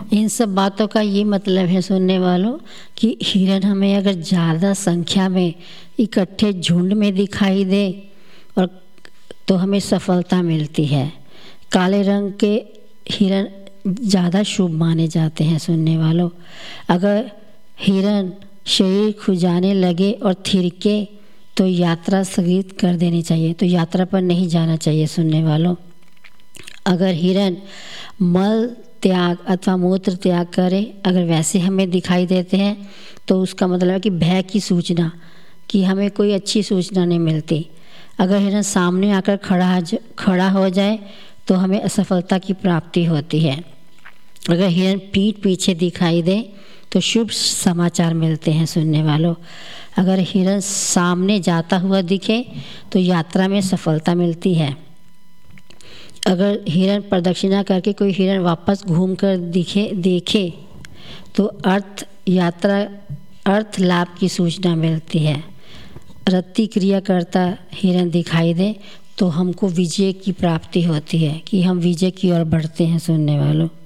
इन सब बातों का ये मतलब है सुनने वालों कि हिरन हमें अगर ज़्यादा संख्या में इकट्ठे झुंड में दिखाई दे और तो हमें सफलता मिलती है। काले रंग के हिरन ज़्यादा शुभ माने जाते हैं सुनने वालों। अगर हिरन शरीर खुजाने लगे और थिरके तो यात्रा स्थगित कर देनी चाहिए, तो यात्रा पर नहीं जाना चाहिए सुनने वालों। अगर हिरन मल त्याग अथवा मूत्र त्याग करे, अगर वैसे हमें दिखाई देते हैं तो उसका मतलब है कि भय की सूचना, कि हमें कोई अच्छी सूचना नहीं मिलती। अगर हिरन सामने आकर खड़ा हो जाए तो हमें असफलता की प्राप्ति होती है। अगर हिरन पीठ पीछे दिखाई दे तो शुभ समाचार मिलते हैं सुनने वालों। अगर हिरन सामने जाता हुआ दिखे तो यात्रा में सफलता मिलती है। अगर हिरन प्रदक्षिणा करके कोई हिरन वापस घूमकर देखे तो अर्थ लाभ की सूचना मिलती है। रति क्रिया करता हिरन दिखाई दे तो हमको विजय की प्राप्ति होती है, कि हम विजय की ओर बढ़ते हैं सुनने वालों।